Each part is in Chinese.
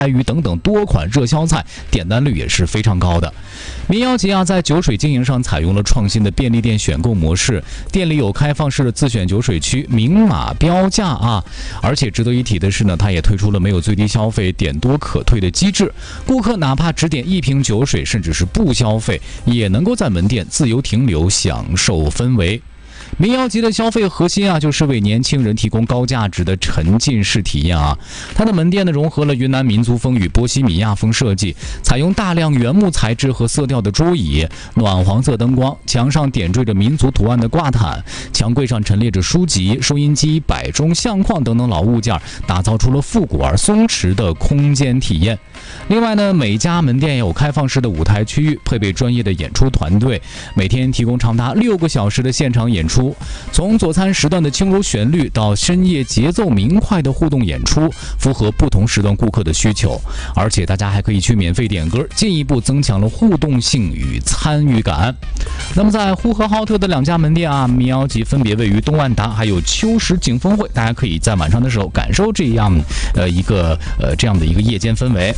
鱼等等多款热销菜，点单率也是非常高的。民谣集啊，在酒水经营上采用了创新的便利店选购模式，店里有开放式的自选酒水区，明码标价啊。而且值得一提的是呢，它也推出了没有最低消费、点多可退的机制，顾客哪怕只点1瓶酒水，甚至是不消费，也能够在门店自由停留，享受氛围。民谣集的消费核心啊，就是为年轻人提供高价值的沉浸式体验啊。它的门店呢，融合了云南民族风与波西米亚风设计，采用大量原木材质和色调的桌椅，暖黄色灯光，墙上点缀着民族图案的挂毯，墙柜上陈列着书籍、收音机、摆钟、相框等等老物件，打造出了复古而松弛的空间体验。另外呢，每家门店有开放式的舞台区域，配备专业的演出团队，每天提供长达6个小时的现场演出。从佐餐时段的轻柔旋律到深夜节奏明快的互动演出，符合不同时段顾客的需求。而且大家还可以去免费点歌，进一步增强了互动性与参与感。那么在呼和浩特的2家门店啊，民谣集分别位于东万达还有秋实景峰会，大家可以在晚上的时候感受这样的一个夜间氛围。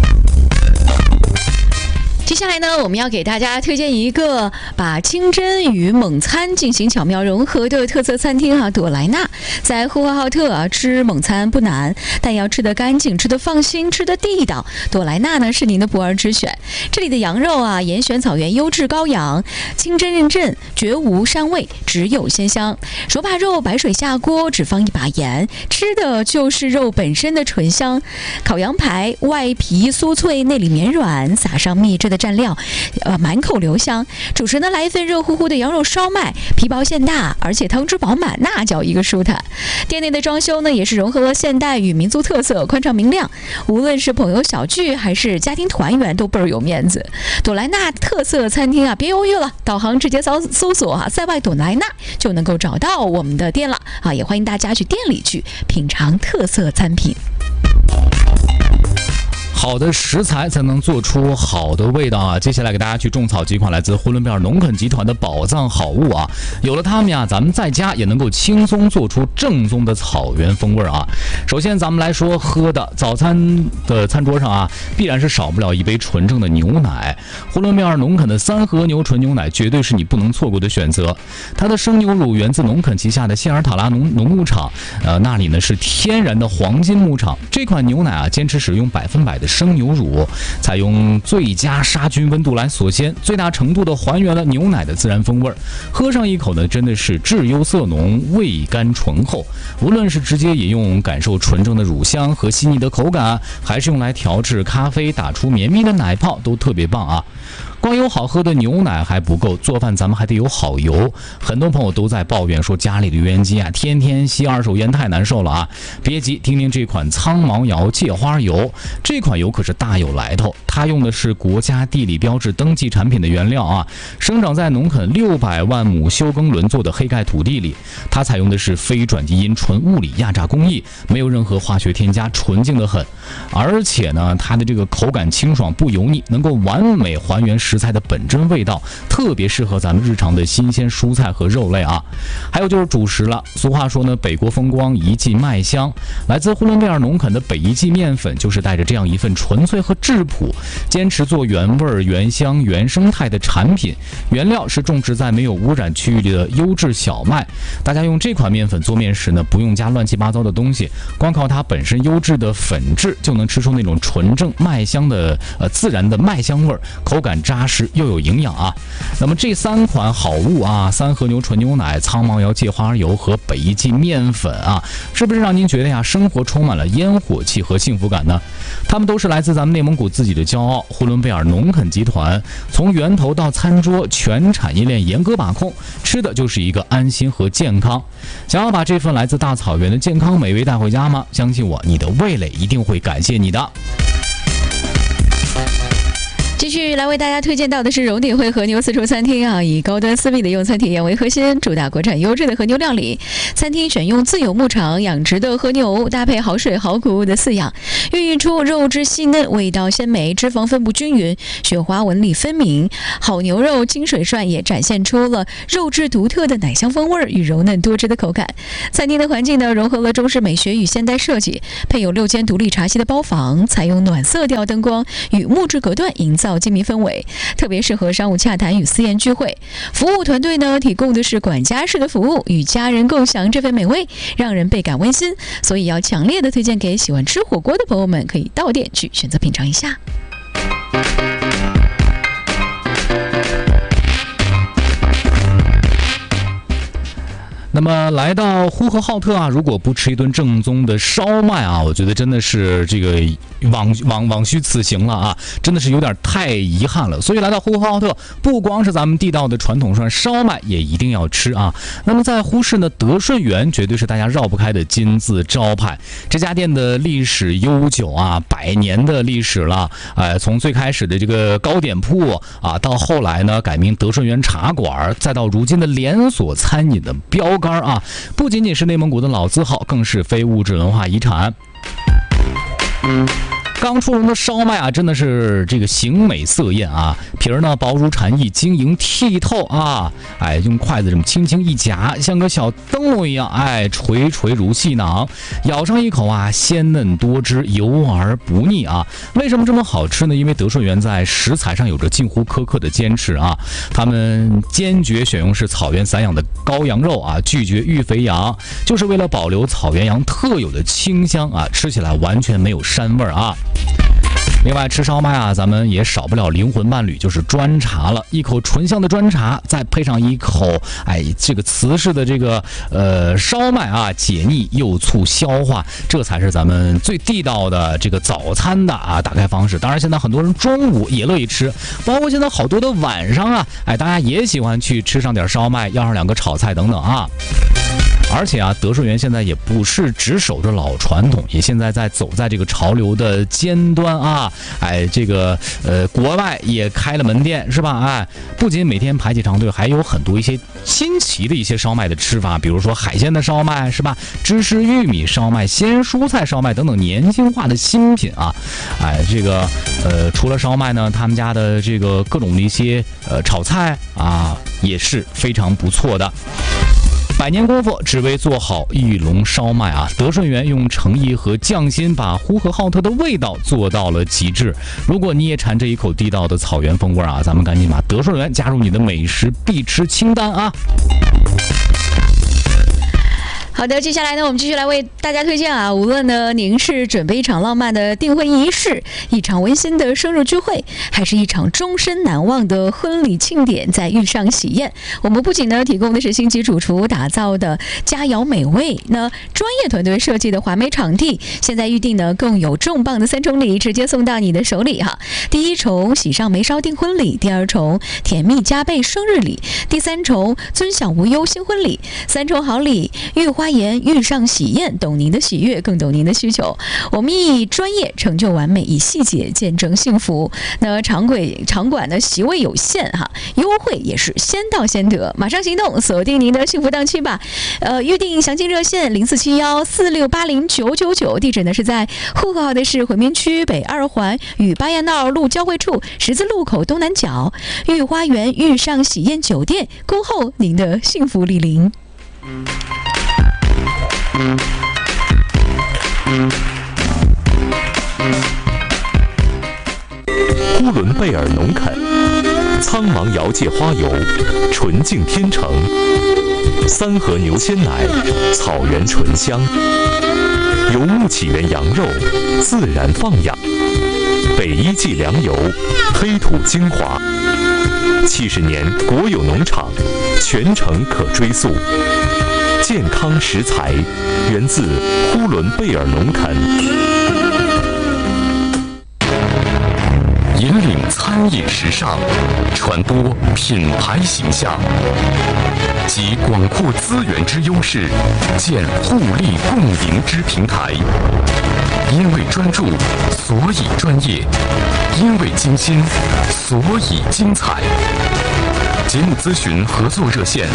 接下来呢，我们要给大家推荐一个把清真与蒙餐进行巧妙融合的特色餐厅啊，朵莱纳。在呼和浩特啊，吃蒙餐不难，但要吃得干净、吃得放心、吃得地道，朵莱纳呢是您的不二之选。这里的羊肉啊，严选草原优质羔羊，清真认证，绝无膻味，只有鲜香。手把肉白水下锅，只放1把盐，吃的就是肉本身的醇香。烤羊排外皮酥脆，内里绵软，撒上秘制的蘸料，满口留香。主食呢，来一份热乎乎的羊肉烧麦，皮薄馅大，而且汤汁饱满，那叫一个舒坦。店内的装修呢，也是融合了现代与民族特色，宽敞明亮。无论是朋友小聚还是家庭团圆，都倍儿有面子。朵莱纳特色餐厅啊，别犹豫了，导航直接搜索啊，在外朵莱纳就能够找到我们的店了啊！也欢迎大家去店里去品尝特色餐品。 好的食材才能做出好的味道啊！接下来给大家去种草几款来自呼伦贝尔农垦集团的宝藏好物啊！有了它们呀，咱们在家也能够轻松做出正宗的草原风味啊！首先咱们来说喝的，早餐的餐桌上啊，必然是少不了一杯纯正的牛奶。呼伦贝尔农垦的3和牛纯牛奶绝对是你不能错过的选择。它的生牛乳源自农垦旗下的谢尔塔拉农牧场，那里呢是天然的黄金牧场。这款牛奶啊，坚持使用100%的生牛乳，采用最佳杀菌温度来锁鲜，最大程度的还原了牛奶的自然风味。喝上一口呢，真的是质优色浓，味甘醇厚。无论是直接饮用感受纯正的乳香和细腻的口感，还是用来调制咖啡打出绵密的奶泡，都特别棒啊！光有好喝的牛奶还不够，做饭咱们还得有好油。很多朋友都在抱怨说家里的油烟机啊，天天吸2手烟太难受了啊！别急，听听这款苍毛瑶芥花油，这款油可是大有来头。它用的是国家地理标志登记产品的原料啊，生长在农垦600万亩休耕轮作的黑盖土地里。它采用的是非转基因纯物理压榨工艺，没有任何化学添加，纯净的很。而且呢，它的这个口感清爽不油腻，能够完美还原食材的本真味道，特别适合咱们日常的新鲜蔬菜和肉类啊。还有就是主食了，俗话说呢，北国风光一季麦香。来自呼伦贝尔农垦的北一季面粉，就是带着这样一份纯粹和质朴，坚持做原味、原香、原生态的产品。原料是种植在没有污染区域里的优质小麦。大家用这款面粉做面时呢，不用加乱七八糟的东西，光靠它本身优质的粉质，就能吃出那种纯正麦香的自然的麦香味，口感扎实又有营养啊。那么这3款好物啊，3和牛纯牛奶、苍毛瑶芥花油和北一季面粉啊，是不是让您觉得呀，生活充满了烟火气和幸福感呢？它们都是来自咱们内蒙古自己的骄傲——呼伦贝尔农垦集团，从源头到餐桌，全产业链严格把控，吃的就是一个安心和健康。想要把这份来自大草原的健康美味带回家吗？相信我，你的味蕾一定会感谢你的。 继续来为大家推荐到的是荣鼎汇和牛私厨餐厅啊，以高端私密的用餐体验为核心，主打国产优质的和牛料理。餐厅选用自有牧场养殖的和牛，搭配好水好谷物的饲养，孕育出肉质细嫩、味道鲜美、脂肪分布均匀、雪花纹理分明。好牛肉清水涮也展现出了肉质独特的奶香风味与柔嫩多汁的口感。餐厅的环境呢，融合了中式美学与现代设计，配有6间独立茶席的包房，采用暖色调灯光与木质隔断，营造精密氛围，特别适合商务洽谈与私宴聚会。服务团队呢，提供的是管家式的服务，与家人共享这份美味，让人倍感温馨。所以要强烈的推荐给喜欢吃火锅的朋友们，可以到店去选择品尝一下。 那么来到呼和浩特啊，如果不吃一顿正宗的烧麦啊，我觉得真的是这个枉虚此行了啊，真的是有点太遗憾了。所以来到呼和浩特，不光是咱们地道的传统涮烧麦，也一定要吃啊。那么在呼市呢，德顺园绝对是大家绕不开的金字招牌。这家店的历史悠久啊，100年的历史了。从最开始的这个糕点铺啊，到后来呢改名德顺园茶馆，再到如今的连锁餐饮的标杆啊，不仅仅是内蒙古的老字号，更是非物质文化遗产。刚出炉的烧麦啊，真的是这个形美色艳啊，皮儿呢薄如蝉翼，晶莹剔透啊，用筷子这么轻轻一夹，像个小灯笼一样，垂垂如细囊，咬上一口啊，鲜嫩多汁，油而不腻啊。为什么这么好吃呢？因为德顺园在食材上有着近乎苛刻的坚持啊，他们坚决选用是草原散养的羔羊肉啊，拒绝育肥羊，就是为了保留草原羊特有的清香啊，吃起来完全没有膻味啊。另外吃烧麦啊，咱们也少不了灵魂伴侣，就是砖茶了。一口醇香的砖茶，再配上一口这个瓷式的这个烧麦啊，解腻又促消化，这才是咱们最地道的这个早餐的打开方式。当然现在很多人中午也乐意吃，包括现在好多的晚上啊，大家也喜欢去吃上点烧麦，要上2个炒菜等等啊。而且啊，德顺园现在也不是只守着老传统，也现在走在这个潮流的尖端啊！这个国外也开了门店是吧？不仅每天排起长队，还有很多一些新奇的一些烧麦的吃法，比如说海鲜的烧麦是吧？芝士玉米烧麦、鲜蔬菜烧麦等等年轻化的新品啊！这个除了烧麦呢，他们家的这个各种的一些炒菜啊，也是非常不错的。100年功夫，只为做好一笼烧麦啊！德顺园用诚意和匠心，把呼和浩特的味道做到了极致。如果你也馋这一口地道的草原风味啊，咱们赶紧把德顺园加入你的美食必吃清单啊！ 好的，接下来呢，我们继续来为大家推荐啊。无论呢您是准备一场浪漫的订婚仪式，一场温馨的生日聚会，还是一场终身难忘的婚礼庆典，在遇上喜宴，我们不仅呢提供的是星级主厨打造的佳肴美味，那专业团队设计的华美场地，现在预定呢更有重磅的3重礼直接送到你的手里哈。第1重喜上眉梢订婚礼，第2重甜蜜加倍生日礼，第3重尊享无忧新婚礼，3重好礼，御花颜遇上喜宴，懂您的喜悦，更懂您的需求。我们以专业成就完美，以细节见证幸福。那场馆的席位有限哈，优惠也是先到先得，马上行动，锁定您的幸福档期吧。预定详情热线047146809999，地址呢是在呼和浩特市回民区北2环与巴彦淖尔路交汇处十字路口东南角，御花园遇上喜宴酒店，恭候您的幸福莅临。 呼伦贝尔农垦，苍茫瑶界花油，纯净天成，三河牛鲜奶，草原醇香，游牧起源羊肉，自然放养，北一季良油，黑土精华，70年国有农场，全程可追溯。健康食材源自呼伦贝尔农垦，引领餐饮时尚，传播品牌形象，集广阔资源之优势，建互利共赢之平台。因为专注， 所以专业，因为精心，所以精彩。节目咨询合作热线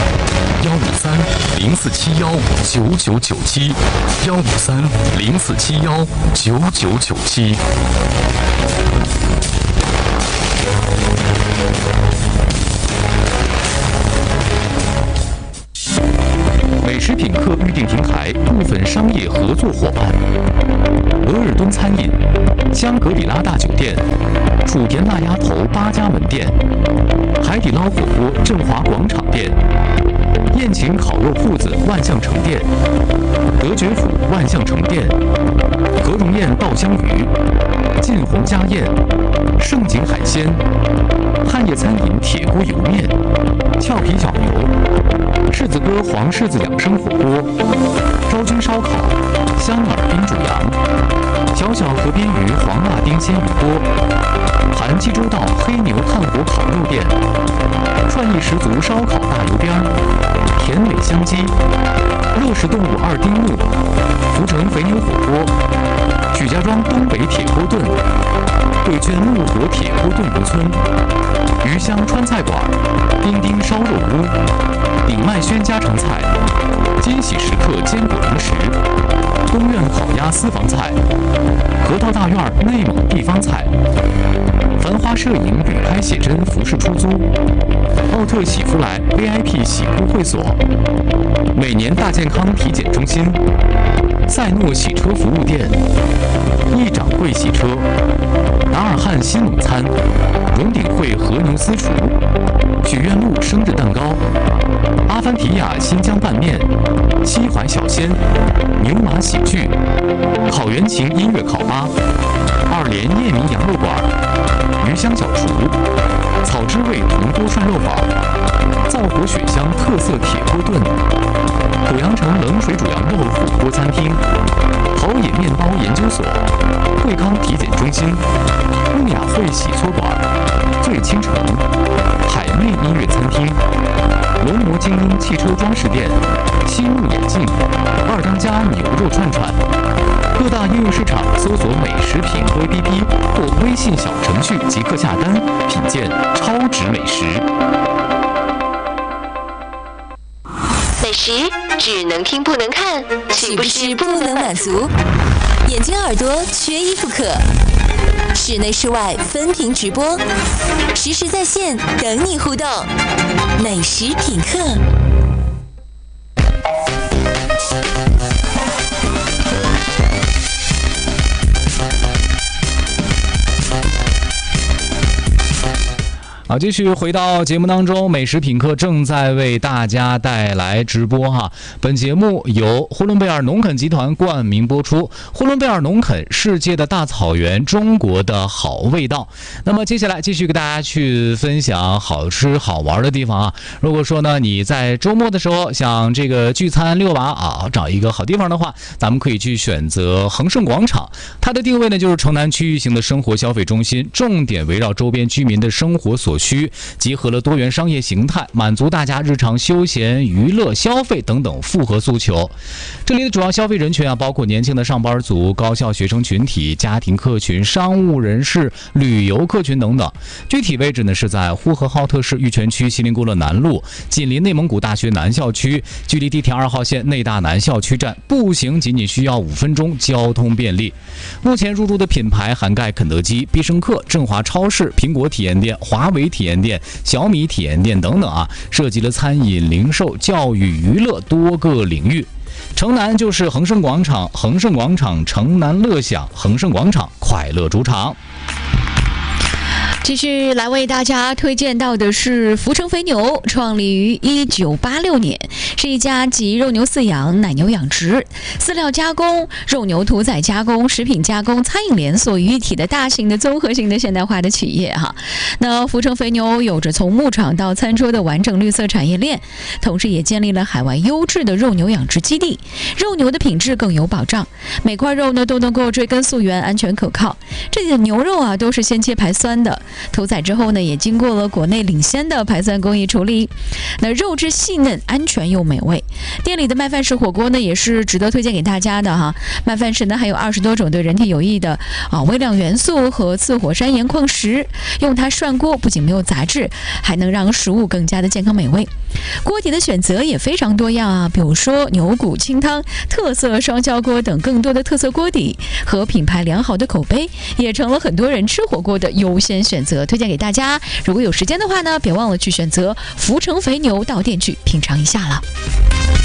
：153-0471-9997，153-0471-9997。 美食品客预订平台部分商业合作伙伴：额尔敦餐饮、香格里拉大酒店、楚田腊鸭头8家门店、海底捞火锅振华广场店、宴请烤肉铺子万象城店、德觉府万象城店、何荣宴稻香鱼、晋宏家宴、盛景海鲜、汉业餐饮铁锅油面、俏皮小牛、柿子哥黄柿子养生火锅、昭君烧烤、香耳冰煮羊、小小河边鱼黄辣丁鲜鱼锅、韩济州道黑牛炭火烤肉店、创意十足烧烤大油边、甜美香鸡、乐食动物2丁目、福成肥牛火锅、曲家庄东北铁锅炖、贵圈木火铁锅炖农村、鱼香川菜馆、丁丁烧肉屋、鼎麦轩家常菜、惊喜时刻坚果零食、东苑烤鸭私房菜、核桃大院内蒙地方菜、繁花摄影旅拍写真服饰出租、奥特喜福来 VIP 洗护会所、每年大健康体检中心、赛诺洗车服务店、易掌柜洗车、达尔汉新农餐、荣鼎汇和牛私厨、许愿路生日蛋糕、阿凡提亚新疆拌面、西淮小鲜、牛马喜剧、烤元琴音乐烤吧、2连叶明羊肉馆、鱼香小厨、草之味铜锅涮肉坊、灶火雪香特色铁锅炖、濮阳城冷水煮羊肉火锅餐厅、陶冶面包研究所、惠康体检中心、梦雅汇洗搓馆、醉倾城、海妹音乐餐厅、龙魔精英汽车装饰店、新路眼镜、2当家牛肉串串。各大应用市场搜索美食品客 APP 或微信小程序即可下单，品鉴超值美食。 美食只能听不能看，是不是不能满足？眼睛耳朵缺一不可。室内室外分屏直播，实时在线等你互动。美食品客。 好，继续回到节目当中，美食品客正在为大家带来直播哈。本节目由呼伦贝尔农垦集团冠名播出。呼伦贝尔农垦，世界的大草原，中国的好味道。那么接下来继续给大家去分享好吃好玩的地方啊。如果说呢你在周末的时候想这个聚餐遛娃啊，找一个好地方的话，咱们可以去选择恒盛广场。它的定位呢就是城南区域型的生活消费中心，重点围绕周边居民的生活所需，集合了多元商业形态，满足大家日常休闲、娱乐、消费等等复合诉求。这里的主要消费人群啊，包括年轻的上班族、高校学生群体、家庭客群、商务人士、旅游客群等等。具体位置呢是在呼和浩特市玉泉区锡林郭勒南路，紧邻内蒙古大学南校区，距离地铁2号线内大南校区站步行仅需要5分钟，交通便利。目前入驻的品牌涵盖肯德基、必胜客、振华超市、苹果体验店、华为体验店、小米体验店等等啊，涉及了餐饮、零售、教育、娱乐多个领域。城南就是恒盛广场，恒盛广场城南乐享，恒盛广场快乐主场。 继续来为大家推荐到的是福成肥牛，创立于1986年，是一家集肉牛饲养、奶牛养殖、饲料加工、肉牛屠宰加工、食品加工、餐饮连锁于一体的大型的综合性的现代化的企业哈。那福成肥牛有着从牧场到餐桌的完整绿色产业链，同时也建立了海外优质的肉牛养殖基地，肉牛的品质更有保障，每块肉呢都能够追根溯源，安全可靠。这里的牛肉啊都是先切排酸的， 屠宰之后呢，也经过了国内领先的排酸工艺处理，那肉质细嫩，安全又美味。店里的麦饭石火锅呢，也是值得推荐给大家的哈。麦饭石呢，还有20多种对人体有益的微量元素和次火山盐矿石，用它涮锅不仅没有杂质，还能让食物更加的健康美味。锅底的选择也非常多样啊，比如说牛骨清汤、特色双焦锅等更多的特色锅底和品牌良好的口碑，也成了很多人吃火锅的优先选择，推荐给大家。如果有时间的话呢，别忘了去选择福成肥牛到店去品尝一下了。